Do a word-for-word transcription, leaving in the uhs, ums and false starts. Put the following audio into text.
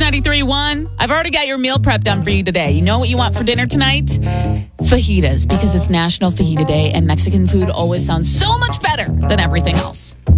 ninety-three point one. I've already got your meal prep done for you today. You know what you want for dinner tonight? Fajitas, because it's National Fajita Day, and Mexican food always sounds so much better than everything else.